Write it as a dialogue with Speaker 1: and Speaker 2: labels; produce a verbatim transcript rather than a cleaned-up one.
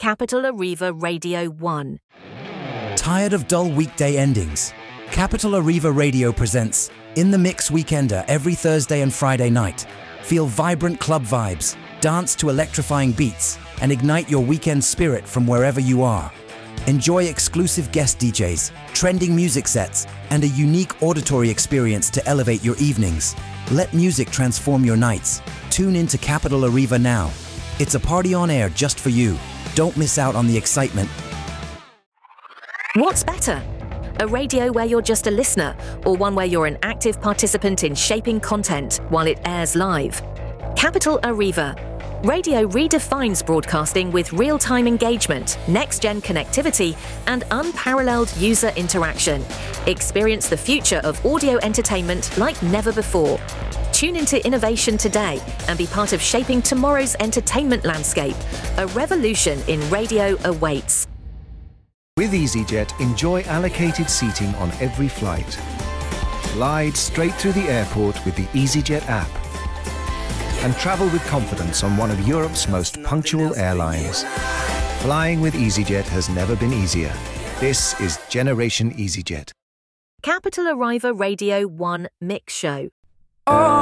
Speaker 1: Capital Arriva Radio one.
Speaker 2: Tired of dull weekday endings? Capital Arriva Radio presents In the Mix Weekender every Thursday and Friday night. Feel vibrant club vibes, dance to electrifying beats, and ignite your weekend spirit from wherever you are. Enjoy exclusive guest D Js, trending music sets, and a unique auditory experience to elevate your evenings. Let music transform your nights. Tune into Capital Arriva now. It's a party on air just for you. Don't miss out on the excitement.
Speaker 1: What's better? A radio where you're just a listener, or one where you're an active participant in shaping content while it airs live? Capital Arriva. Radio redefines broadcasting with real-time engagement, next-gen connectivity, and unparalleled user interaction. Experience the future of audio entertainment like never before. Tune into innovation today and be part of shaping tomorrow's entertainment landscape. A revolution in radio awaits.
Speaker 3: With EasyJet, enjoy allocated seating on every flight. Glide straight through the airport with the EasyJet app. And travel with confidence on one of Europe's most punctual airlines. Flying with EasyJet has never been easier. This is Generation EasyJet.
Speaker 1: Capital Arriva Radio one Mix Show.
Speaker 4: Oh.